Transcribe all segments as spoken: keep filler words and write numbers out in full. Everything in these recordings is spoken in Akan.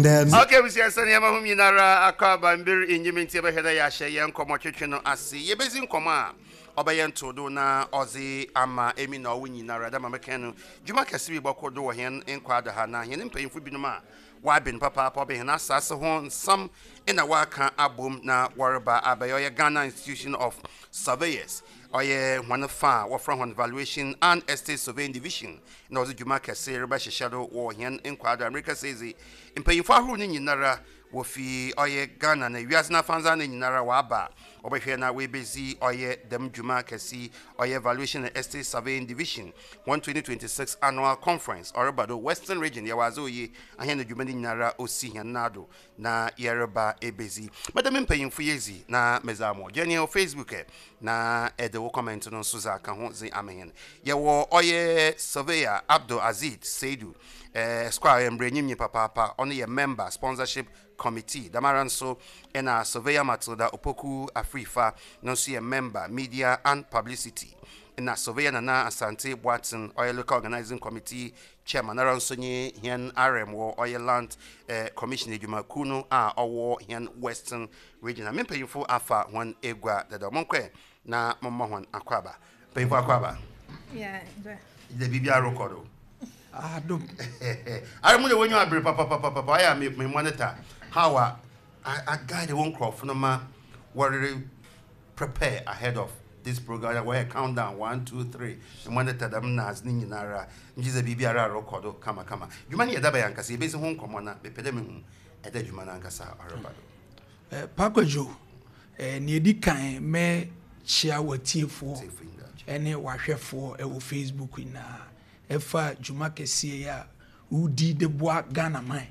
then okay we see sani ama humi nara akaba mbir inyimenti ebe heda ya hye yen komo twetwe no ase ye bezi nkomo a obaye ntodo na ozi ama emi na owunyi nara da mameka no djuma kase bi bokodo wo hen enkwada ha na hen mpanyimfo binum a wabin papa papa be hen asase ho nsam ina waka abom na warba abayo Ghana Institution of Surveyors oye one fa wo from valuation and estate surveying division na ozi djuma kase reba sheshado wo hen enkwada America says mpanyimfo ahuru ni nyinara wo fi oye Ghana na wiase na fanza na nyinara wa aba obehwe na we bezi oye dem djuma kase oye valuation and estate surveying division twenty twenty-six annual conference orabado western region ya wazo yi ahen djuma ni nyinara osi hen nado na yereba ebezi madam mpanyimfo yezi na mezamo jeni o Facebook e na ede wo comment no so za ka ho zi amen ye wo oye surveyor Abdul Aziz Seidu eh square embrenyim papa papa on ye member sponsorship committee damaran so in a surveyor Matilda Opoku Afrifa no so ye member media and publicity in a surveyor Nana Asante Watson oil local organizing committee chairman aran so nye hen R M wo oil land eh, commissioner Juma Kuno a owo hen western region amempa yufo afa one egwa da monkwe na mommo hon akwaba payfo akwaba yeah the bibia record ah do I remember when you are papa papa papa I am my monitor how I I guide the one crop no ma worry prepare ahead of this program where countdown one two three the monitor them na as ni nyinara njize bibia record kama kama juma ni edaba yankasa e bezi ho nkomo na be pede me hu eda juma na yankasa arabado eh pakwajo eh ne edi kan me chia watiefo ene wahwefo e wo Facebook na efa djuma kese ya udi de boa Ghana man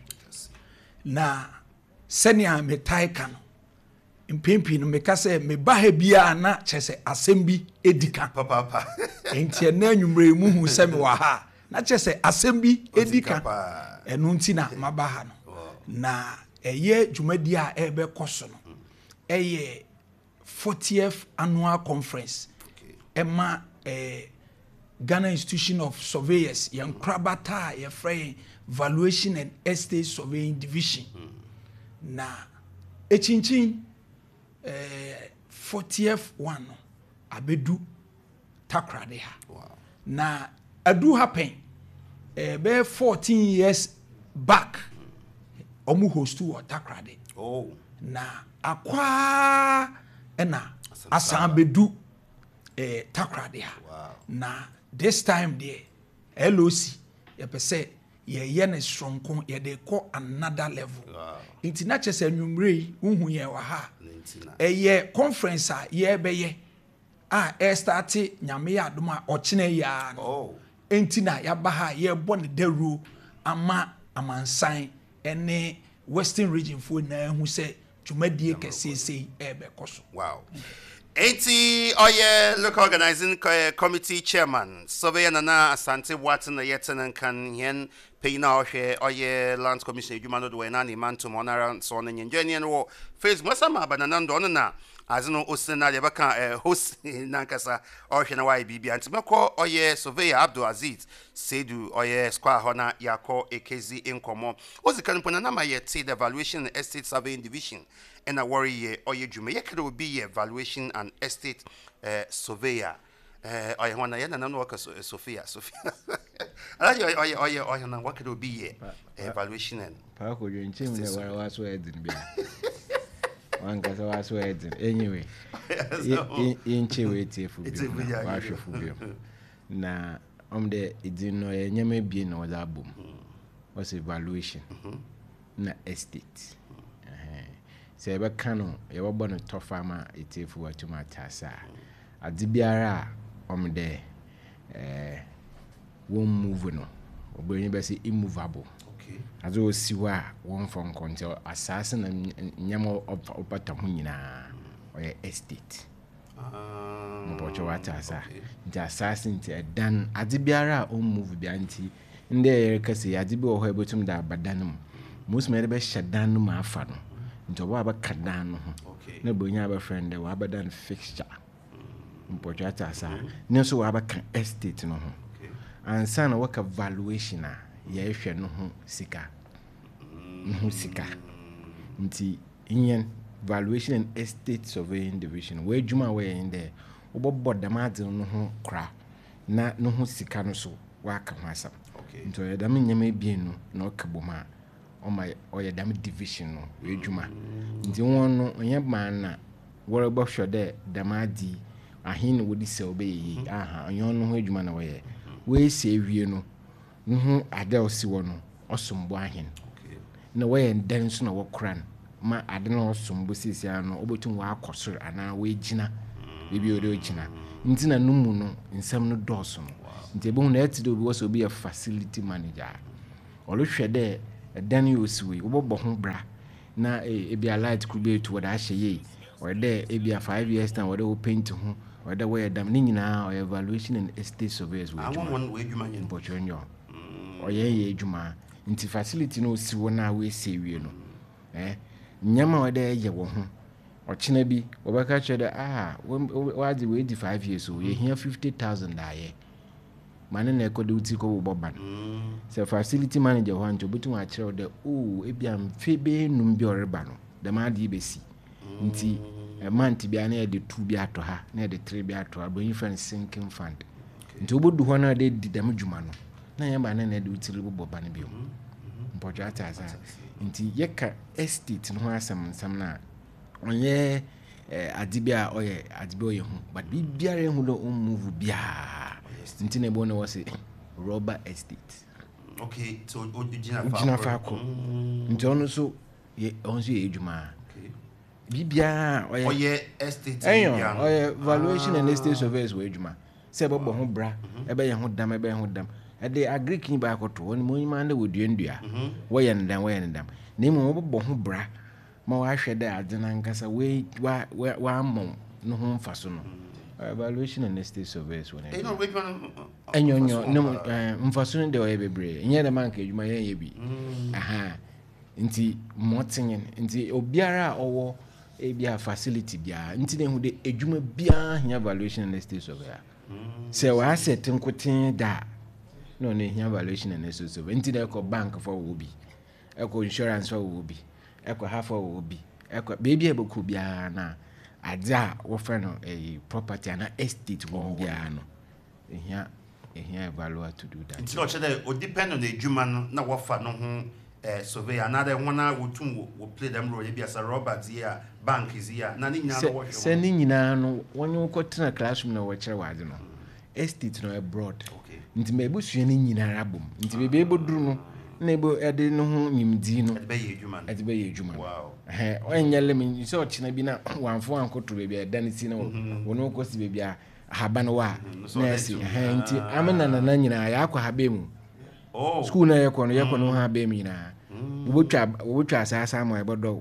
na senia metai kan mpempi no meka se me ba ha bia na chese asembi edika papa papa enti na anwumre mu hu se me wa ha na chese asembi edika enu nti na mabaha no na eye djumadi a ebe koso no eye fortieth annual conference ema eh Ghana Institution of Surveyors yan krabata ye free valuation and estate surveying division mm. na echinchin eh fortieth one abedu takrade ha wow. na adu happen eh be fourteen years back omu host to takrade oh na akwa ena asan bedu eh takrade ha wow. na this time there L O C ye pese ye ye ne stronko ye de ko another level wow. Inti na chese nwumre unhu ye wa ha e ye conference a ye be ye a e start nyame ya adoma o kine ya no oh. Inti na ya ba ha ye bo ne daru ama amansan ene western region fo na hu se dwumadie kesese e be koso wow. eighty oye local organizing committee chairman surveyor Nana Asante Watson yeten and kan yen payna ohwe oye land commission edwuma do we na ni manto monara so na nyenjenian wo Facebook sama banana ndo na azino osina de baka host nankasa ohwe na wai bibia ntimako oye surveyor Abdul Aziz Seidu oye square hona yako ekezi inkomo ozikan pona na mayete the evaluation and estate surveying division and a worry or your Juma will be evaluation and estate uh, surveyor. Uh, I want to know what Sophia Sophia. I know what could be evaluation and Paco, you're in Chim, where I was wedding. One got I was wedding. Anyway, in Chiwiti for now, I'm the it didn't know a name being or that boom was evaluation, not estate. Se ebe kanu ye wo no to farmer etifu watu matasa adibiara omde eh won move no obonye be say immovable okay azo siwa won from control assassin na nyama opata ho nyina oye estate ah mpocho watasa nti assassin ti dan adibiara on move bi anti nde ye kase adibi wo ho ebotum da badanum most me be shadan ma afa no nto wa ba kadan no na bonya ba friend de wa ba dan fixture mpocho atasa ne so wa ba kan estate no ho ansa na waka valuation a ye hwe no ho sika no sika nti yen valuation and estate surveying division we adwuma we in there obobbo damade no ho kra na no ho sika no so wa ka ho asam okay nti o dam nyama ebien no na okaboma o my o dam division no we adwuma nti won no onye man na wore bo hwe de damadi ahin wodi se obeyi aha onye no ho adwuma na we we se wie no no ho ade osi wo no osombo ahin okay na we den so na wo kran ma ade na osombo sisia no obotum wa akosoro ana we gina bibi o de gina nti na numu no nsam no doso no nti ebe hu na eti de obi was obi a facility manager olo hwe de dan yo siwe obobo ho bra na ebi a light could be to what I say or there ebi a five years time what they paint ho or the way dam ni nyina or evaluation and estate surveys we I want one way juma yin bochonyo or ye ye juma nti facility no siwo na we sewie no eh nyama wa de ye wo ho ochina bi obaka chede ah wa di we di five years so ye here fifty thousand da ye mane na ekode uti ko boban se facility manager ho anto betu a kire de oh ebia mfebe num bi oreba no de ma di besi nti e month bia na e de two bi ato ha na e de three bi ato ha bo infant sinking fund nti obodu ho na de di dem dwuma no na ye ba na na de uti boban bi o mpoja ataza nti yeka estate no asam nsam na onye adibia oye adibia oye hu but bi biare hu do move bia nti na ebo na wose rubber estate okay so ojina fa ojina fa ko nti ono so ye onso ye edwuma okay bi bia oye oye estate bia oye valuation and estate surveys we edwuma se bobo ho bra ebe ye ho dam ebe ye ho dam ade agric ni ba ko to oni mo nyima na woduandua wo ye ndam wo ye ndam na mo bobo ho bra ma wa hwe da ade na nkasa we wa wa amon no ho mfaso no evaluation and estate surveys when eh no we plan enyo no mfaso no de o yebebre nye de man ka adwuma ye ye bi aha nti motin nti obiara owo e bia facility bia nti ne hu de adwuma bia hia evaluation and estate surveyor se wa asset nkotin da no ne hia evaluation and estate surveyor nti de ko bank for wo bi e ko insurance for wo bi e ko half for wo bi e ko baby e boku bia na adza wo fa no a property and estate wo bia no ehia ehia evaluate to do that nti o chede o depend on the adwuma no na wo fa no ho eh survey another one na wotum wo play them role bia sa Robert here bank is here na ni nyina no wo hwe se ni nyina no wonyo ko tena classroom na wo kire wade no estate no abroad okay nti me busua ni nyina rabom nti bebe eboduru no na ebo ede no ho nyimdi no ede be ye adwuma ede be ye adwuma wow eh onyele me so ochina bi na wanfo ankoto bebe eda ni si na wono ko si bebe a haba no wa na si eh nti amena na na nyina ya akwa haba mu oh school na yekọ no yekọ no haba mu nyina ubotwa ubotwa asasa ma ebodo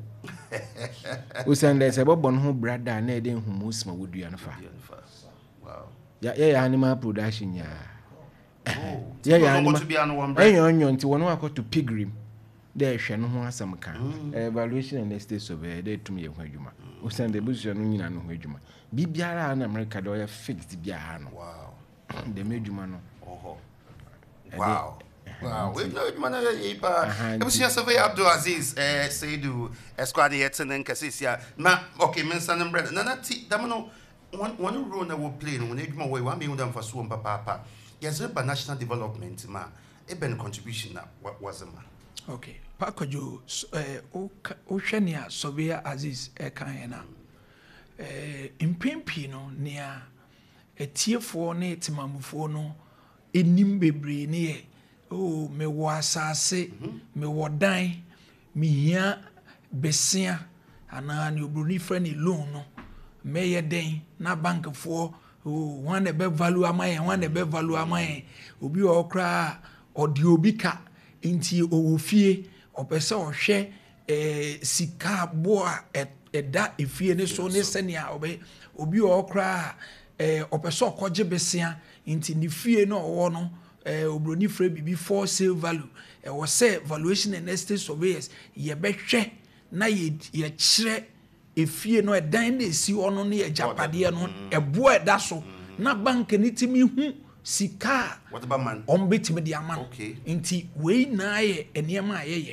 usande se bobo no ho brada na ede humus ma wodua no fa wow ya ya animal production ya oh ya ya animal to be an one brand enyo onyo nti wono akoto pilgrim de hwe no ho asam kan evaluation and estate survey de tum ye ho adwuma usande busu no nyina no ho adwuma bibiara na America do ya fixed bia no wow de medwuma no oho wow wow we know man e pa e busia survey Abdul Aziz eh Seidu esquad yet and kasisia ma okay men san bread na na ti dam no one one role na we play no when edwuma we wan be undam for so papa papa yes ba national development ma e ben contribution na was ma okay pakojo eh o o hwenia surveyor Aziz e kan na eh impempi no nia etiefo na etimamufo no enim bebre ne ye oh me wo asase me wo dan me hia besia ana ne obroni fra ni loan no me ye den na bank fo oh one be value amaye one be value amaye obi okra odi obi ka nti owofie opese ohwe eh sika boa eda efie ne so ne senia obi obi okra eh opese okoje besia nti ni fie no owo no eh obroni fra bibi for sale value eh wo say valuation and estate surveyors ye behwe na ye ye kire efie no edan na esi ono ne ye japade no ebo eda so na bank ni timi hu sika what about man on betimi de aman okay nti we na ye enema ayeye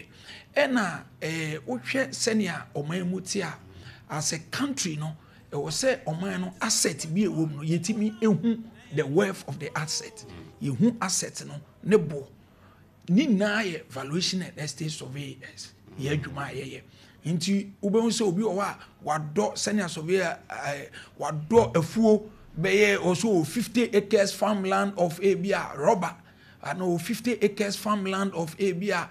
ɛna eh wohwɛ senia ɔman mu ti a as a country no e wo sɛ ɔman no asset bi ewo mu no yetimi ehu the worth of the asset yehu asset no ne bo ni na ye valuation and estate surveyors ye adwuma ye nti wobɛhu sɛ obi wɔ a wadɔ senia surveyor wadɔ afuo bɛyɛ also fifty acres farmland of Abia rubber and uh, fifty acres farmland of Abia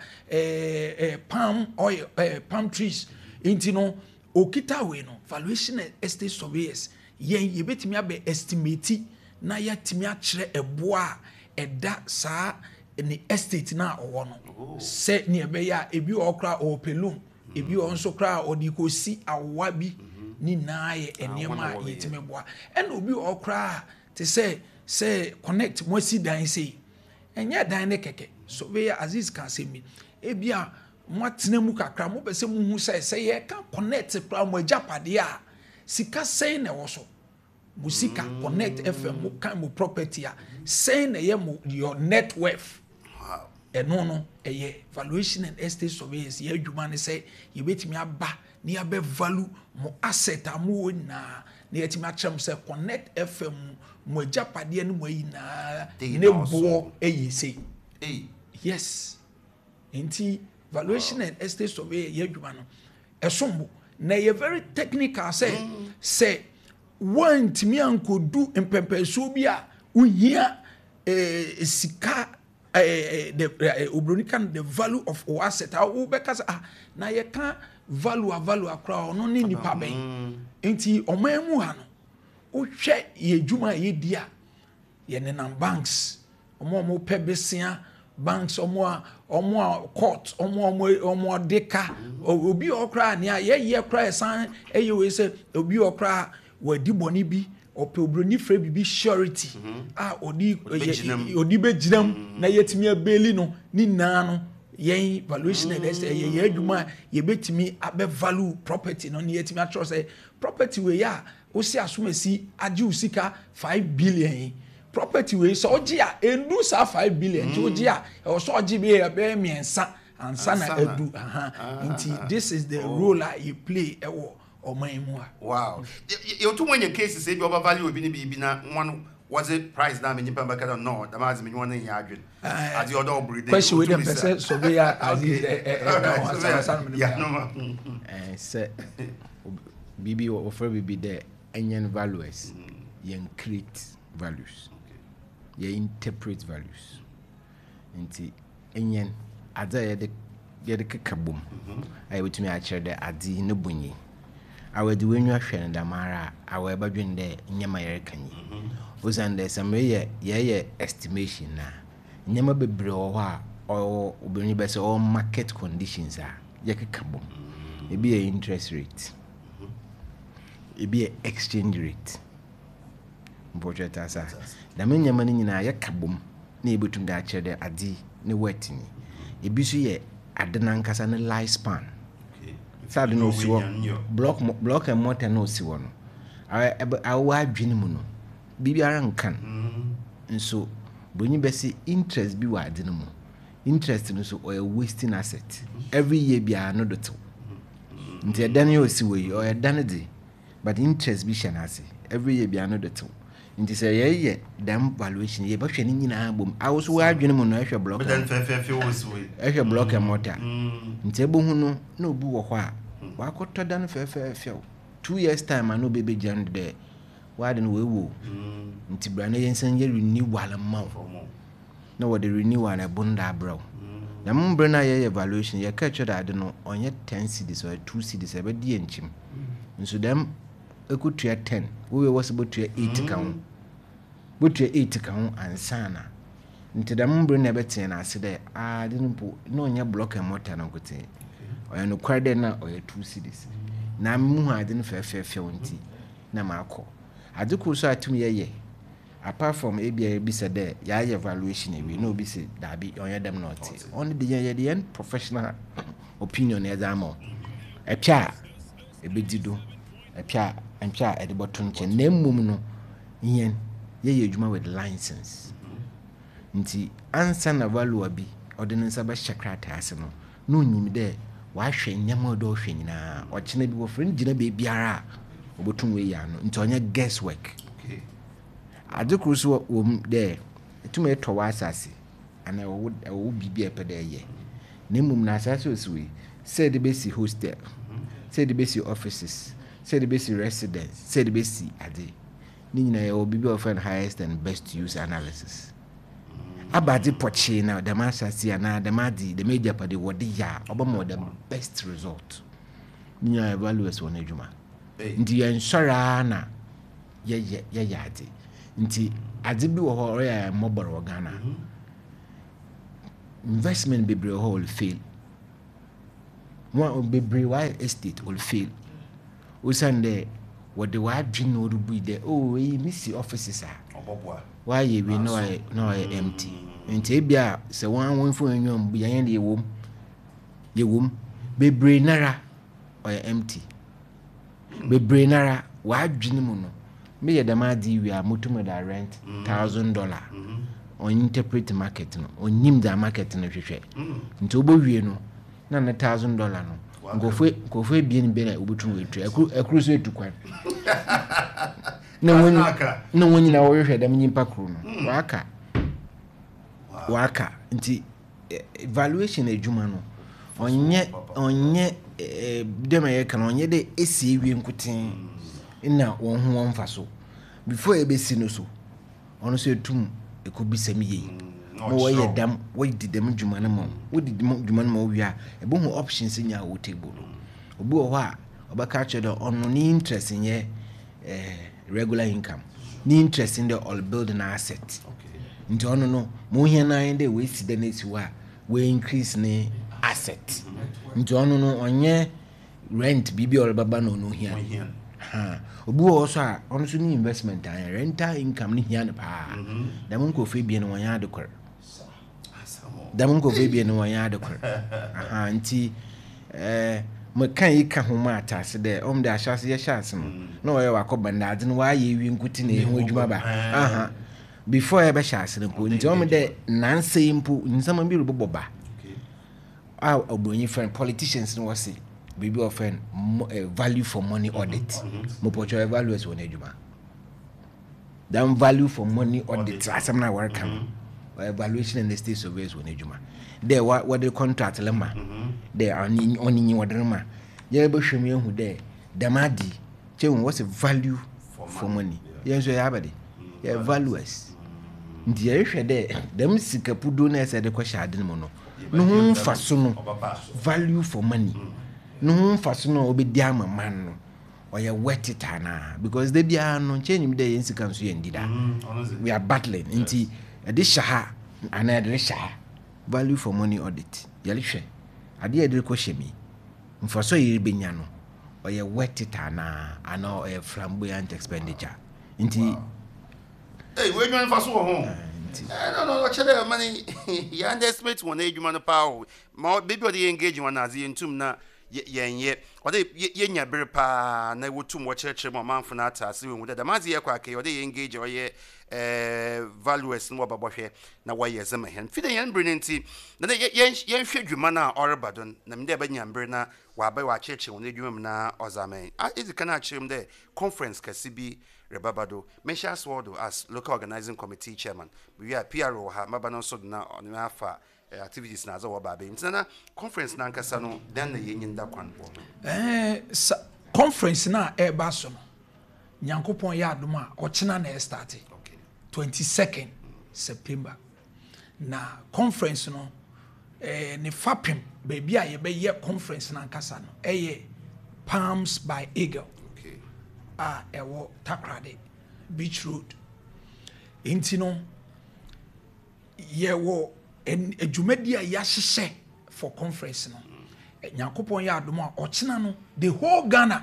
uh, uh, palm oil uh, palm trees nti no okita we no valuation and estate surveyors yen yebetimi abe estimate na yatimi akyerɛ ɛboa ɛda saa ne estate na ɔwɔ no sɛ ne ɛbɛyɛ ebi ɔkra ɔpelum ebi ɔnso kra ɔde kosi awa bi ni na ye enema yetime boa ɛna obi ɔkra te sɛ sɛ connect mo si dan sei enye dan ne keke surveyor Aziz kan se mi ebi a mo atena mu kakra mo pese mo hu sɛ sɛ ye ka connect kra mo agapade a sika sɛn na ɛwɔ so musika mm. connect F M mo kan mo property a sɛn na ye mo your net worth wow ɛno no ɛyɛ valuation and estate surveyors ye adwuma ne sɛ ye betimi aba ni abe value mo asset amu na na yetimi akyerem sɛ connect F M mo agapade ne mo yi na ne bo eyi sei eh yes enti valuation wow. and estate survey ye adwuma no ɛsombo na ye very technical sɛ mm. sɛ one timi ankodu empempeso bi a uhia eh sika eh the obroni kan the value of our asset a wo beka ah na ye kan value a value akra ono ni nipa ben enti oman mu ha no wo hwɛ ye dwuma ye dia ye nenam banks omo omo pebesia banks omo a omo a court omo omo omo deka obi okra ne a ye ye kra san eye we say obi okra wadi boni bi ope obroni frɛ bibi surety a odi odi beginam na yetimi abeli no ni na no yen valuation and estate ye ye adwuma ye betimi abe value property no ne yetimi atro say property we ya o si asomasi age usika five billion property we so ogie a endu sa five billion ti ogie a o so ogie be e be miensa ansa na edu aha nti this is the role I you play ewo oman mu a wow you too many cases say be over value obi ni bi na one was it price na me nipa baka no that was me one ya adwen as your dog breed question with them person so be as yeah no eh say bibi offer bibi there enyen values yen create values ye interpret values nti enyen ada ye de ye de kakabom ayi wetumi a kire de adi ne bunyi awadi wenyu ahwe ne damara awe badwen de nyama yere kanyi osande samre ye ye estimation na nyama bebre wo ha o obinyi be se all market conditions a ye kakabom ebi ye interest rate ebi ye exchange rate budget asa da men nyama ni nyina ye kabom na ebetum da kire de adi ne wetini ebi so ye adena nkasa ne life span sad no si wo block block and mortar no si wo no awa adwene mu no bibiara nkan nso bonyi besi interest bi wa adene mu interest no so o wasting asset every year bia no doto nti edan yo si wo yi o edan de but interest bi hye na ase every year bia no doto nti say ye ye dam valuation ye ba hwe ni nyina bom awo so wa adwene mu no ehwe block then fe fe fe wo si wo ehwe block and mortar nti ebohu no na obi wo ho a wa koto dan fe fe fe two years time no bebe jan de wa de no we wo nti bra na yensan ye renewal ma na wo de renewal na bunda bra na mbre na ye evaluation ye ka chode ade no onye ten cedis or two cedis e be die nchim nso dem ekutua ten wo we was about to eight kan botua eight kan ansana nti dem mbre na beten na ase de a de no po na onye block and mortar na kote oya no kwade na oya two cedis na mu ade no fefefe wonti na makọ ade ko so atum ye ye apart from A B A bi said there ya evaluation e we no bi say da bi onye dem not on the ye the end professional opinion e da mo e pia e bedido e pia en pia e de botun che na mmom no yen ye ye adwuma with license nti ansa na value abi odin nsa ba shakrata ase no no nyim de wa hwe nyama do hwe nyina o chena bi wo friend gina be biara obotum we ya no nti onye guess work okay adekuru so wo de etum eto wa asase ana wo wo bibi epede ye na mum na asase osiwe say the base hostel say the base offices say the base residence say the base ade ni nyina ye obibi often highest and best use analysis abadi pochi na the asase na the madi the media pade wodi ya obama the best result ni nyina evaluate won adwuma nti ye nsora na ye ye ye ade nti ade bi wo ho ya mobile organa investment bebre ho will fail one bebre why estate will fail usande what the wide dream no be there oh we miss offices ah obobwa why you we no no empty nti e bia se one one for enwom bia yan de wom ye wom bebre nara or empty bebre nara wide dream mu no me ye dem adi we are mutumo da rent one thousand dollars on interpret market no on nim da market no hwehwe nti obo wie no na na one thousand dollars no ngofwe ngofwe bi ni be na obutu wetu ekru ekru so etukwan na woni na woni na wo hwehwe dem nyimpa kru no waka waka nti evaluation ejuma no onye onye dem ye kan onye de esi ewie nkutin na won ho won fa so before e be si no so ono so etum ekobi samiye mo wo ye dam wo di dem dwuma na mo wo di dem dwuma na mo wia e bo hu options nya wo table obi wo ha obaka che do ono ni interest in ye eh regular income ni interest in the all building asset okay nti ono no mo hia na inde we si da na si wa we increase ni asset nti ono no onye rent bibi all baba no no hia ha obi wo so a ono so ni investment an rental income ni hia ne pa da mun ko fe bi no wanya adekor da mun ko fe bi no wanya adekor aha nti eh me kan yi ka ho ma atase de om de ahyase ye hyase no na wo ye wakoba na ade no wa ye wi nkuti na ehu adwuma ba aha before e be hyase no ko nti om de nanse impu nsama bi rubo ba okay ah obonyi friend politicians no wase baby often uh, value for money audit mo pocho evaluate won adwuma dan value for money audit asem na work am evaluation and the state surveys won adwuma there what what the contract lema there oni oni wadrema ye be hwem ehu there damadi cheun what's the value for, for money yes so ya bade ye values ndi ye hwe there dem sikapudo na ese de kwasha ade no no no fa so no value for money no faso no obedi ama man no oye wetitana because they bia no chenyim dey ensika so yendida we are battling nti e de shaha ana e de shaha value for money audit yale hwe ade e de ko hyemi mfaso yiri benya no oye wetitana ana oye flamboyant expenditure nti hey we nwan faso ho eh no no chele money ya underestimate won edwuma no pa o ma baby o dey engage won as yentum na yenye ode yenya bere pa na wotum wo chereche mo manfo na atase we wuda da mazi ye kwa ke ode engage oye eh values no babahwe na waye zema hen fide yen brinenti na yen yen hwedwuma na orebadon na mde ba nyambere na wa ba wa chereche won edwuma na ozamen is kana chirem de conference kasibi rebabado mesha swordo as local organizing committee chairman we are P R O ha mabana so na on afa Uh, activities na za waba be ntina conference na nkasa no dan na yenyin da kwan bo eh conference na e ba so no nyankopon ya adoma o chena na e start okay twenty-second September na conference no eh ne fapem ba bia ye be ye conference na nkasa no eh Palms by Eagle okay ah e wo Takrade Beach Road intino ye wo en ejumedi a ya hyehyɛ for conference no nyankopon ya adom a ɔkyena no the whole Ghana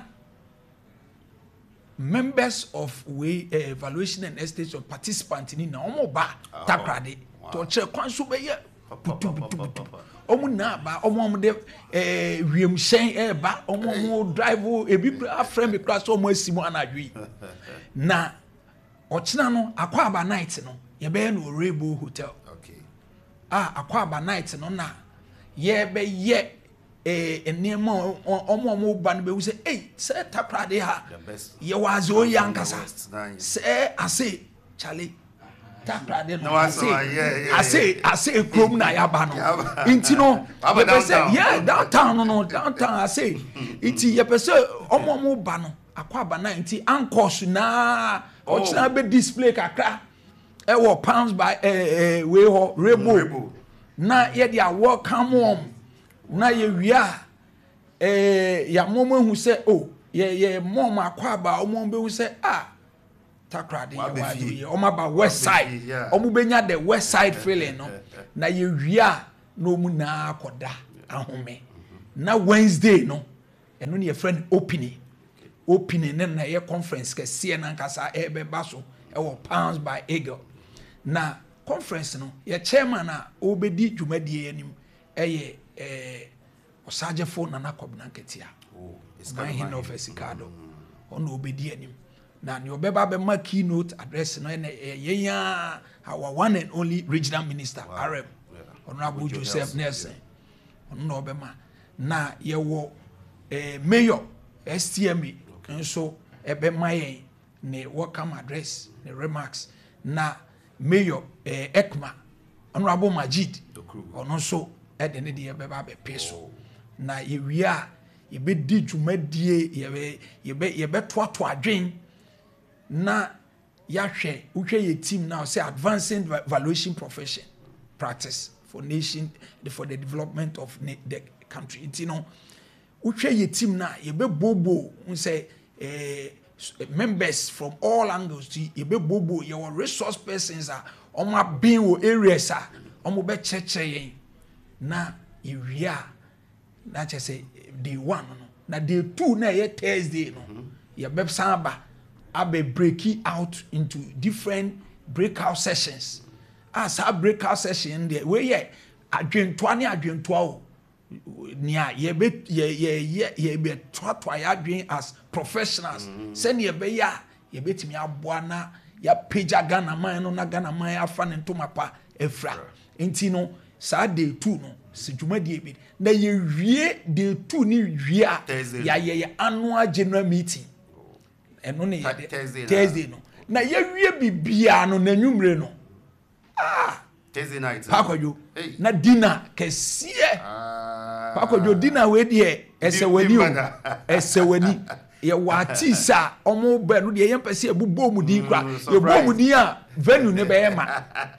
members of we uh, evaluation and estate of participants ni na omo ba Takrade to kyerɛ kwan so be ye putu putu putu omo na ba omo omo de eh wiem hyɛn e ba omo omo drive ebi afrɛ me kra so omo asimu anadwi na ɔkyena no akwa aba night no ye be no Rainbow Hotel ah akwaba night no na ye be ye eh enema omo omo ba no be wu say eh say takrade ha ye waze o yankasa say ase chale takrade no ase ase ase krom na ya ba no inti no ye pese yeah downtown no no downtown ase inti ye pese omo omo ba no akwa ba na inti anchors na o china be display kakra e wo pounds by eh we ho rebo na ye dia welcome on na ye wia eh ya momo hu se oh ye ye mom akwa ba omo be hu se ah takrade ye wajo ye omo ba west side omo benya the west side feeling no na ye wia no mu na akoda ahome na Wednesday no eno ne ye friend opening opening na ye conference ke sie na nkasa e be baso e wo pounds by eagle na conference no ye chairman na obedi dwumadie anim eye eh osagefo na nakobna nketia oh my hin of Esikado ono obedi anim na ne obeba be ma keynote address no ye ya our one and only regional minister wow. R M yeah. Honorable Joseph Nelson ono obema na ye wo eh mayor S T M E okay. Nso ebe mayen ne welcome address ne remarks na mayor eh, Ekma Honorable Majid ono so e de ne de be ba be peso na ye wia ye be di dwumadie ye be ye be ye be to to adwen na ya hwe uhwe ye team now say advancing valuation profession practice for nation for the development of the country you know uhwe ye team na ye be bobo say eh members from all angles to ye be bobo your resource persons are omo bin wo areas are omo be cheche yen na ye wia na che say day one no na day two na ye Thursday no mm-hmm. ye be samba abe breaking out into different breakout sessions as a breakout session there we ye adwentoa ne adwentoa o nia ye be ye ye ye be twatwa ya adwen as professionals se ne be ya ye betimi aboa na ya page Ghana man no na Ghana man afa ne ntoma pa efra enti no sa day two no se dwumadie bi na ye wie day two ni wie a ya ye annual general meeting eno ne ye Thursday no na ye wie bibia no na nwumre no ah Thursday night pakojo na dinner kesie pakojo dinner we de esewani o esewani ye wati sa omo ba no de ye mpese ebubo mu din kra ye bo mu din a venue ne be ye ma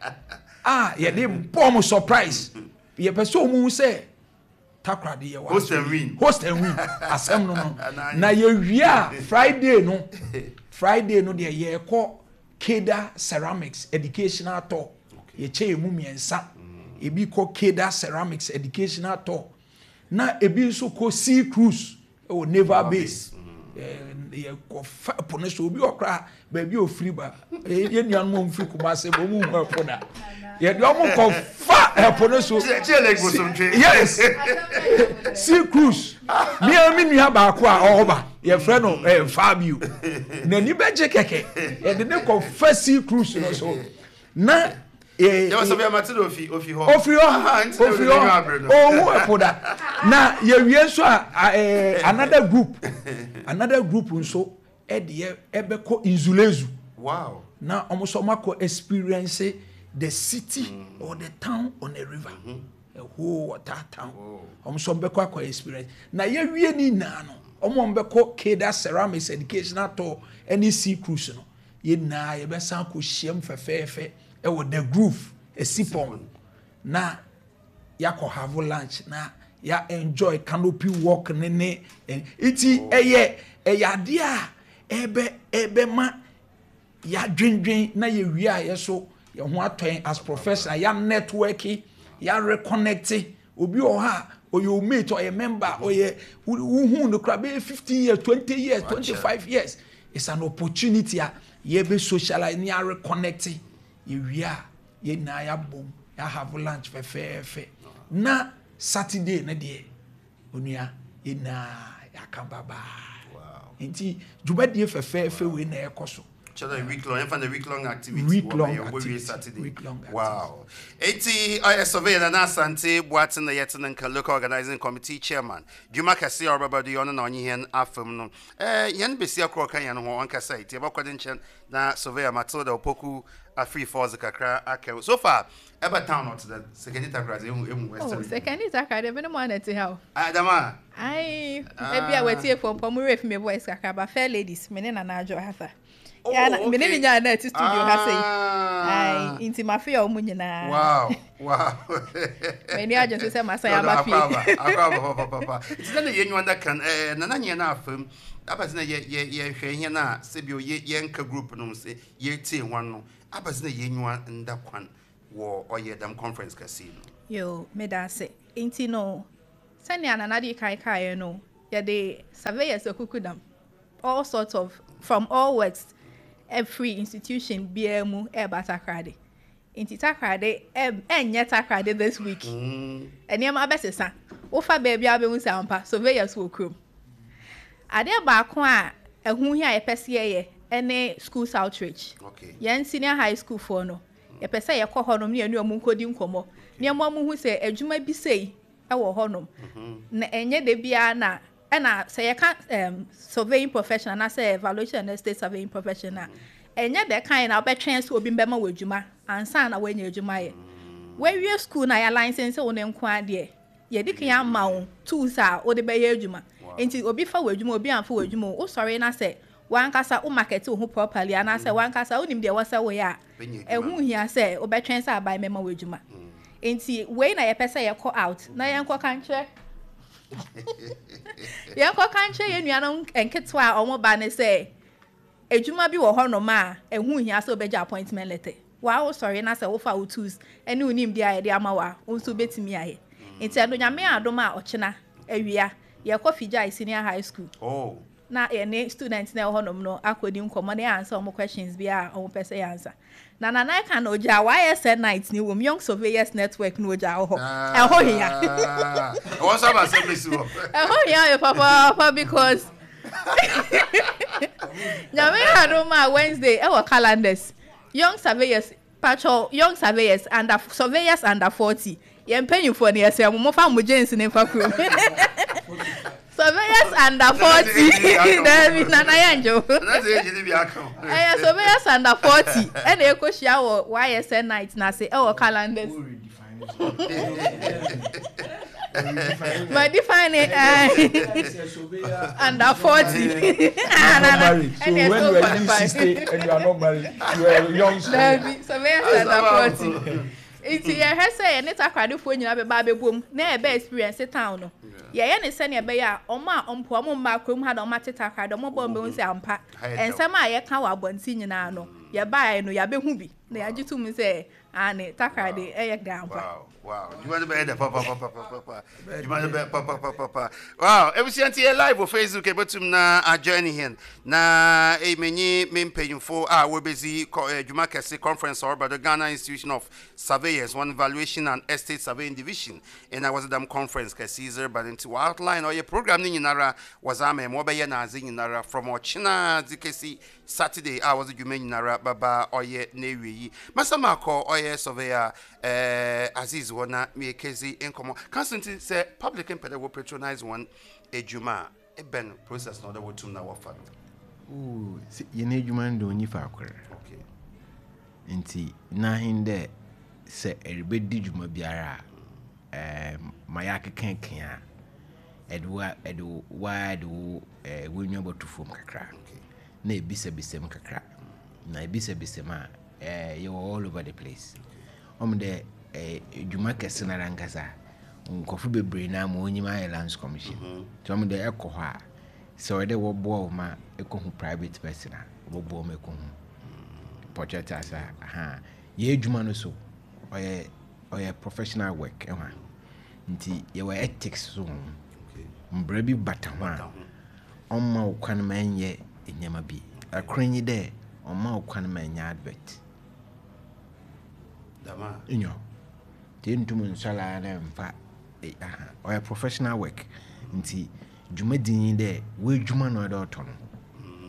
ah ye de bomb surprise ye pese omu se takrade ye wa host and win host and win asem no no na ye wia Friday no Friday no de ye ko Keda Ceramics Educational Tour ye che mu miensa ebi ko Keda Ceramics Educational Tour na ebi nso ko Sea Cruise o naval base eh ye ko fa pono so obi okra ba bi ofiri ba ye nuan mo mfiri Kumase bo mu hu apoda ye de omo ko fa apono so yes Sea Cruise mi ami nua ba ko a oba ye frɛ no eh Fabio na ni beje keke ye de ne ko fa Sea Cruise no so na eh yo so be amatido ofi ofi ho ofi ho ofi ho o hu apoda na ye wie so a another group another group nso e de e be ko Inzulezu wow na omoso mako experience the city mm. or the town on a river mm-hmm. a whole water town omoso be ko akwa experience na ye wie ni na no omo be ko Keda Ceramics Educational Tour any Sea Cruise no ye na ye be san ko hiem fefefe e wo the groove a sipon na ya ko have lunch na ya enjoy canopy walk ne ne iti eye eyade a ebe ebe ma ya dwendwen na ye wi a ye so ye ho atwen as professional ya networking ya reconnect obi o ha o your mate or a member or ye who no crab fifteen years twenty years twenty-five years it's an opportunity a ye be socialize ni ya reconnect ye wi a ye na ya bom ya have lunch fe fe fe na Saturday na de onua ye na ya ka baba wow enti dwumadie fe fe fe we na ekoso Chada week long, and the week long activity. Week long What activity. Saturday. Week long Wow. eighty I survey and Asante Boatin the Yetan local organizing committee chairman. Juma Cassi or Baba the honor on yen afternoon. Eh, Yen Bessia Croca and one Cassay, Tiabocadinchen, na surveyor Matilda Opoku, a free for the Kakra Ake. So far, ever town or to the second intercrate in Western. Oh, second intercrate, even a man to help. Adama. I maybe I wait here for Pomure if me voice Kakaba, fair ladies, Menin and Ajo Hafa. Yeah, Menin in your studio has say. I into my fear of Munina. Wow, wow. Many agents to say my say, I'm Papa. It's not a young one that can, Nananya enough. Abazina ye ye ye hwehia na sebio ye yenka group no se ye tie wan no abazina ye nwa nda kwan wo oye dam conference kasi no yo me da se enti no sani ananadi kai kai no ye de surveyors okukudam all sorts of from all works every institution B M U e batakrade enti takrade e enye takrade this week mm. Eniam abesesa wo fa baby abemu sampa surveyors wo krom ade baako a ehu hi a yepese ye ene schools outreach okay yen senior high school for no yepese ye kɔ hɔ nom ne anu omu nkodi nkomo ne mo amu hu se adwuma bi sei e wo hɔ nom na enye de bia na na se ye ka um, surveying professional na say evaluation and state surveying professional enye de kan na obetwen so obi mbema wo adwuma ansa na wanya adwuma ye we wie school na ya license wo ne nko ade ye dikan ama wo tools a wo de be ye adwuma enti obi fa wadwuma obi anfa wadwuma o sorry na say wan kasa o market ho properly ana say wan kasa onim de wasa we ya ehun hia say obetwen say abai mema wadwuma enti we na ye pese ye call out na ye nko kanche ye nko kanche ye nuanom enketwa a omo ba ne say adwuma bi wo ho no ma ehun hia say obeja appointment letter wa o sorry na say wo fa wo tools ene onim de aye de ama wa nso betimi aye enti ado nyame adoma a ochina awia ye coffee jai senior high school oh na any students na honom no akodi nkomo na answer omo questions bia omo pese answer na na na ka no ja why S N night ni wom young surveyors network no ja ho e ho hia what's up assembly so e ho hia papa papa because nyame hadoma Wednesday e wo calendars young surveyors patrol young surveyors and surveyors under forty ye mpanyufo na yese mo fa mo gens ne fa kru surveyors under forty David na na yanjo na say ejidi bi aka eh surveyors under forty e na ekohia wo Y S N night na say e wo calendars but define it uh, under forty and so when you are sixty and you are not married you are young surveyors under forty iti ye hese ye neta kwadefo nyina be ba bebom na e be experience town no ye ye ne se ne be ya omo a ompo omo ma krom ha da omo teta kwade omo bombe unse ampa ensem a ye ka wa bonti nyina no ye ba no ya be hu bi na ya gitum se ane takrade e ye gampa wow wow you want to be the papa papa papa you want to be papa papa papa wow everything here live on Facebook ebetum na a journey here na e menyi mempanyufo a we bezi Juma Kese conference or by the Ghana Institution of Surveyors one valuation and estate surveying division and I was at them conference Caesar but into outline or your program ni nyinara was am mo be ye na azi nyinara from Ochina dikesi Saturday I was Juma nyinara baba oye na ewi masama ko oye surveyor eh Aziz wana me kezi enkomo constantly say public empede will patronize one ejuma e ben process no that would tum na wafa ooh ye na ejuma ndo nyi fa akwere okay nti na hinde se erebedi juma biara eh maya kekenken a edwa edu wide wo eh wonwa botufom kakra okay na ebisa bisem kakra na ebisa bisem a eh you all over the place om de eh Juma Kese na rankasa nkofu bebre na ma onyima Islands Commission to om de ekọ ho a so de wo bo ma ekohu private person a wo bo ma ekohu project asa ha ye Juma no so oye oye professional work e ha nti ye wa ethics so okay mbra bi bata ho a omma okwan ma enye enyama bi akranyi de omma okwan ma enya advert dama inyo tentum nsala na mfa eh aha oya professional work nti dwuma din de we dwuma no de oto no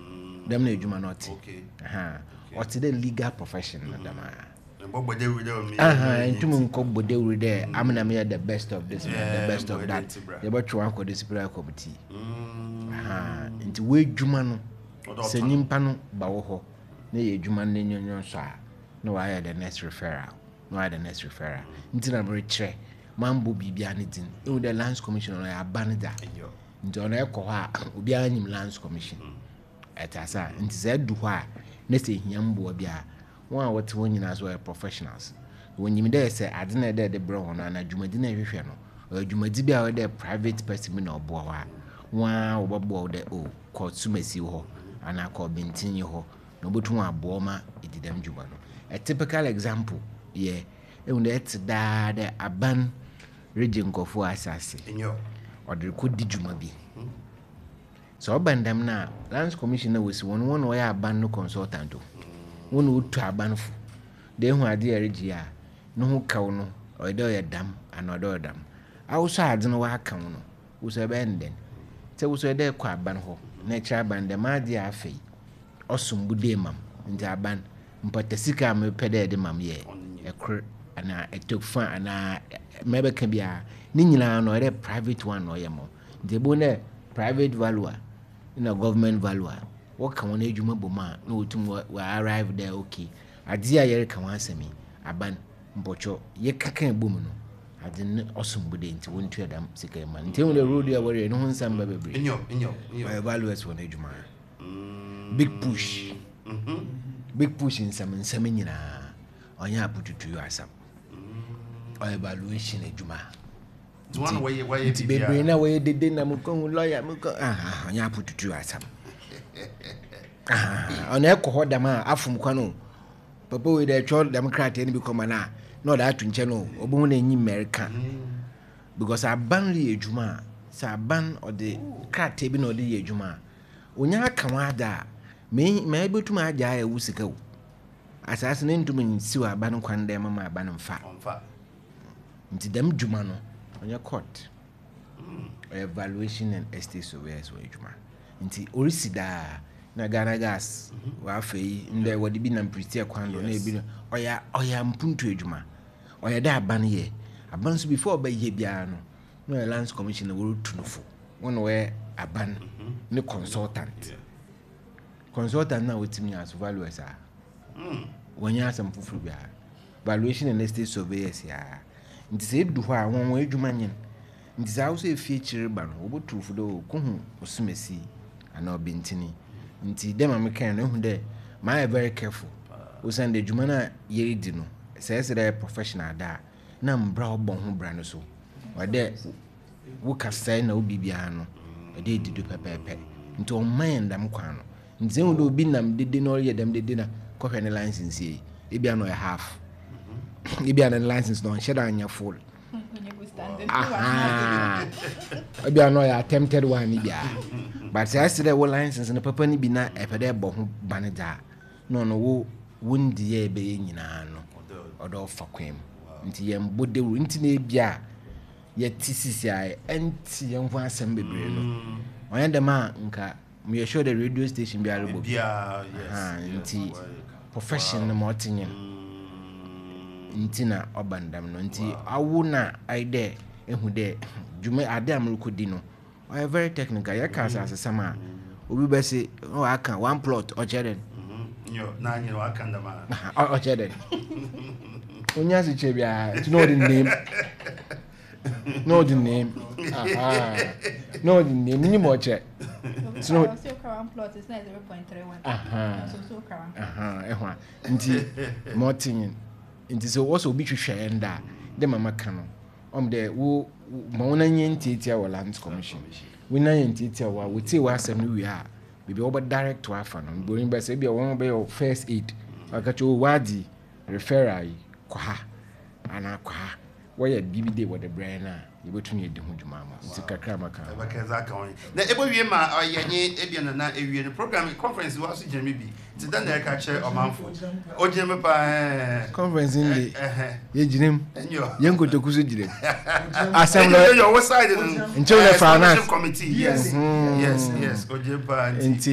dem na adwuma not okay aha what the legal profession na dem aha ntum nko bodewuri there amna me the best of this the best of that you bet you anko disciplinary committee aha nti we adwuma no se nimpa no ba wo ho na ye adwuma no nyonyo so a no why the next referral no why the next referral nti na me kire mambo bibia ne din e the lands commission no ya banida nti ona ekọ ha obi anyim lands commission etasa nti se du ho a na se hia mbo bia won a wote won nyina so professionals won nyim dey say ade na dey de bro hono na dwumadi na hwehwe no adwumadi bia we dey private person me na obo wa won a obobo de o court sumasi ho ana ko bintin ho no botu abo ma edidam dwuma no a typical example yeah e won dey da de aban region kofo asase enyo order ko di dwuma bi so obandam na lands commission na wesi won won we aban no consultant won utu abanfo de hu ade eregia no hu kaw no odo ye dam anodo dam awuso ade no wa kan no wuso benden te wuso de kwa aban ho na cha aban de ma de afei osumbude mam nti aban mpatasika me pede de mam ye ekr ana etokfa ana mebe kan bia ni nyina no re private one no ye mo nti bo na private value na government value what can one ejuma boma na otum we arrive there okay ade ayer kan wasemi aban mpocho ye kakan bom no ade ne osumbude nti wontu adam sika man nti won the road ya wore no nsam ba bebre enyo enyo enyo evaluate one ejuma big push mhm big push nsam nsam nyina onya apututu asam evaluation ejuma the one way way bebre na way dede na mukon lawyer mukon ah onya apututu asam ah ona ekọ dam a afum kwa no papa we dey chol democrat any be come na no da atu nche no obo na enyi america because aban ri ejuma sa aban o de crat bi no de ejuma onya aka wada me me betuma aja ya wusika wo asase ne ntum nsi wa aban kwan dem ma aban mfa mfa nti dem juma no onya court evaluation and estate surveyors we ejuma nti orisida na Ghana gas wa fei nde wodi bi na mpritia kwando na ebi oya oya mpuntu ejuma oya da aban ye aban so before ba ye bia no no lands commission na wo tunufo wono we aban ne consultant consultant na wotimi as valuers a mm wonya asam fufuru bia valuation and estate surveyors ya nti se du ho a won wo ejuma nyen nti za wo se fie chiriba no wo botufu do ko hu osumesi ana obintini nti dem american no hu de my very careful we send the jumana ye di no say say the professional da na mbra obon ho bra no so wa de wo ka say na obi bia no e de di do pepepe nti o man dam kwa no nti hu do obi nam dede no ye dem dede na ko hwe ne license ye e bia no e half e bia na license no sheda anya full ah e bia no ya attempted one bia but say say wo license no papa ni bi na e pede bo ho baneda no no wo wundi ye be nyina no odo fakwem nti ye mbode wu nti na bia ye tisisi ai enti ye mfa asem bebre no onya dem a nka me show the radio station bia robo bia yes nti profession no motinye nti na obandam no nti awu na aide ehu de jume ade amrukodi no I very technical. Ya ka sa sama. Obi be say, "Oh, I can one plot or cheden." Mhm. Yo, na nyi no aka ndama. Or cheden. Onya si chebia, to know the name. Know the name. Aha. Know the name. Ni mo che. So no so current plot is zero point three one. Aha. So so current. Aha, ehwa. Nti mo tin. Nti so wo so obi hwehwe nda. De mama ka no. Om de wo ma wona nyentitia wa lands commission we na nyentitia wa we tie wa asem no wi a bibi wo ba direct to afa no borin ba se bia won be your first aid aka cho wadi referral kwa ana kwa wo ya bibi de wo de brain na ye betun ye de ho dwuma ma nti kakra maka e ba ka za ka won na e bo wie ma oyenye e bia na e wie no program conference wa so jemi bi ti dan na ka che omanfo o jemi pa conference ndi ye jinem enyo ye nkotoku so jire asem no yo what side nche le finance committee yes yes yes o jemi pa nti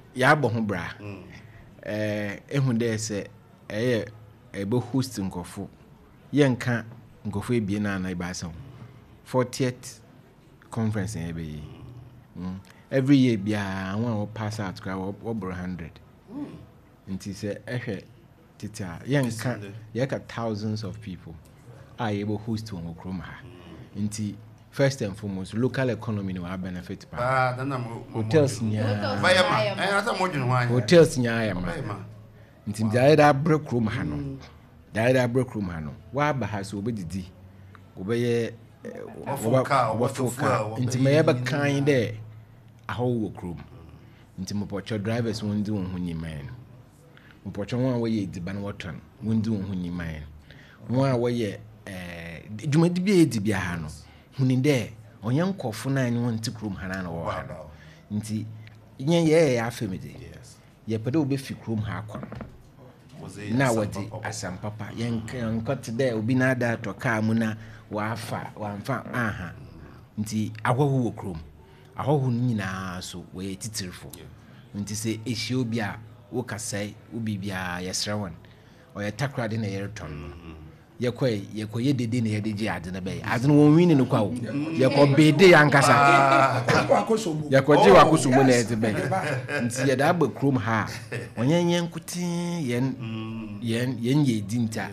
ya bo ho bra eh ehun de se eh ebe host nkofo yenka nkofo ebie na na ibasa fortieth conference e be mm. every year bia one pass out kra over one hundred nti se ehwe tita yenka yeka thousands of people are able host on okrom ha nti first and foremost local economy no benefit pa ah dana hotels nya bayama eh ata modun ho anya hotels nya ya ma nti mjaye da break room ha no da da break room ha no wa ba ha so obedidi obeye ofoka ofoka nti me ba kan de aho krom nti mo pocho drivers won di won ho nyiman mo pocho won we ye diban wotan won di won ho nyiman won a we ye eh dwumadi bi e di bia ha no huninde onye nkofo na anyi won ti krom ha na wo ha no nti nye ye ya afemede ye pede obe fi krom ha akwa na wadi asampapa yenkote de obi na da to ka mu na wafa wamfa aha nti ahwahu wo krom ahwahu nyina so we titirfo nti se ehie obi a wo kasai obi bia yesrewan o ye takra de na yereton yekoy yekoye dede na yedeji ade na be ade no won wini no kwa wo yeko bede yankasa yekoje wakosumu na ede be nti ye da ba krom ha onyenye nkuti yen yen yen ye dinta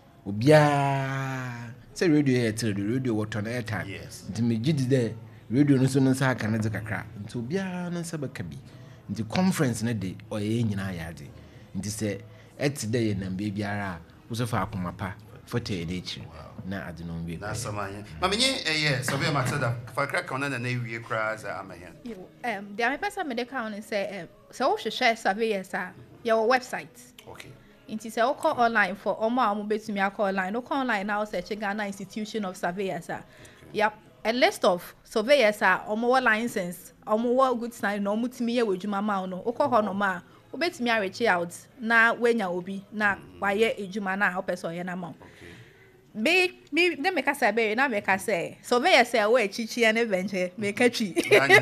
obia se radio ye tere radio wato na airtime nti megidi de radio no so no sa aka na de kakra nti obia no sa baka bi nti conference na de oye nyina ya de nti se et de ye na be biara wo so fa akomapa foto e dechi na ade no bi na samanya mamenye eh so be matada fa kra ka na na wie kra za amahen um the am person me de ka on say um so wo hwehwe surveyors a your website okay inti say wo call online for omo a mo betumi akọ online no call online now search Ghana Institution of Surveyors a yep a list of surveyors a omo wo license omo wo good sign no mutimi ye wadwuma ma no wo call ho no ma wo betumi a reach out na wenya obi na waye ejuma na ho person ye na ma be me dem make say be na make say surveyors say we chichi na benche me ka twi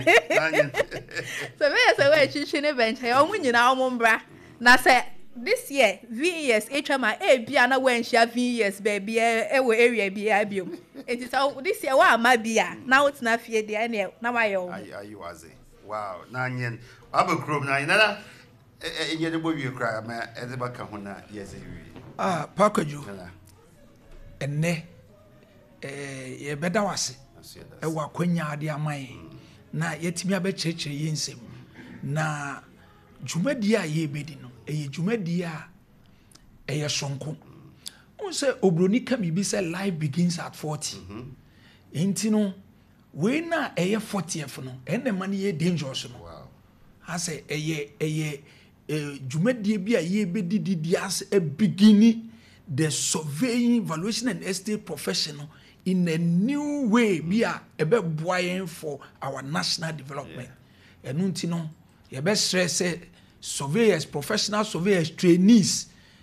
surveyors say we chichi na benche omo nyina omo mbra na say this year V E S H M I e bia na wan hia V E S baby e we area bia biom it is this year wa ma bia na wotina fie de na na wa yo ayi waze wow na nyen abakrom na na e ye de bowie kra ma e de baka ho na yes e wi ah package enne eh ye beda wase e wa kwanya ade aman na yetimi abechechire yensem na dwumadi a ye bedi no eye dwumadi a eye sonko on say obroni ka mi bi say life begins at forty enti no we na eye fortieth no ene man ye dangerous no wow I say eye eye dwumadi bi a ye bedi didi as a beginning the surveying valuation and estate professional in a new way be a ebe boyen for our national development enu nti no ye be stress surveyors professional surveyors trainees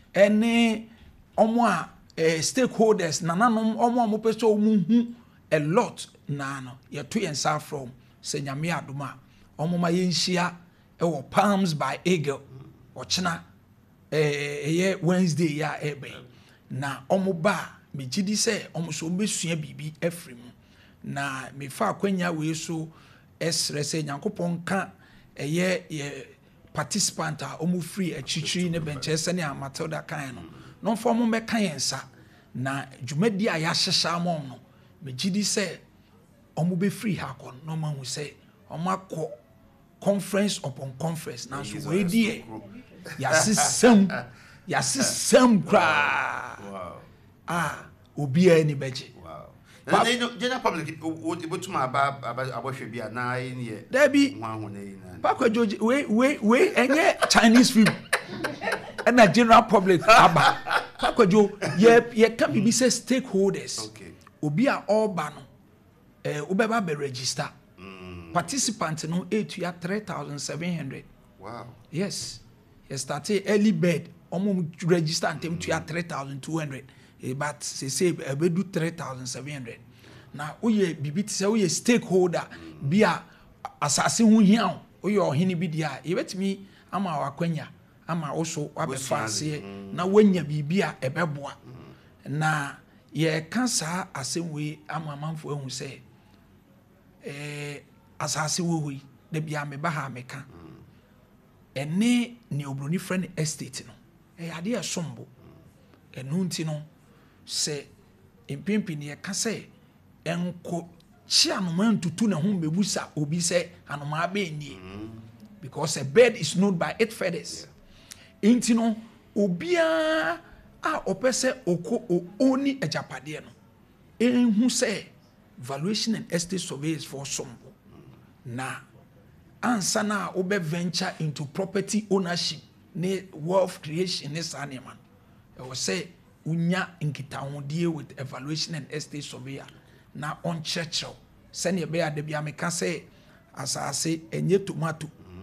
any omo a eh, stakeholders nananom omo omo peso omo hu a lot na no ye to yensa from senyame adoma omo ma yenhia e wo Palms by Eagle ochina eh ye Wednesday ya ebe na omo ba me gidi se omo so besua bibi efrem na me fa akwanya we so esre se nyankopon ka eye ye participant a omo free achichiri ne benche se ne Matilda kan no no fo mo me kan yensa na dwumadi a ya hyehya mo no me gidi se omo be free ha kon no ma hu se omo akọ conference upon conference na so we die ya sisem ya sisem kra wow ah obi ani beje wow na no general public obotuma aba abohwe bia na ye dabi nwanhu na yi na pakwajo we we we enye Chinese film and the general public aba pakwajo ye ye can be say stakeholders okay obi a all ba no eh obeba be register participant no eight ya three thousand seven hundred wow yes you started early bird omo register antem to ya three thousand two hundred but say say e do three thousand seven hundred na oye bibiti say oye stakeholder bia asase hu hia oye ohini bi dia e betimi ama wakwanya ama also wabefa ase na wanya bibia ebeboa na ye ka saa asɛmwe ama manfo ehu sɛ eh asase wo hui de bia me ba ha meka ene ne obroni friend estate no e ade e sombo enu nti no sɛ empimpi ne ka sɛ enko chi anoma ntutu na ho mebusa obi sɛ anoma aba ni because a bird is known by its feathers nti no obia a opese oko o oni ejapade no enhu sɛ valuation and estate surveys for sombo na ansa na obe venture into property ownership ne wealth creation ne sanema e wo sɛ unya nkitahode with evaluation and estate surveyor na on churchill sɛne be ade bia meka sɛ asase enye tomato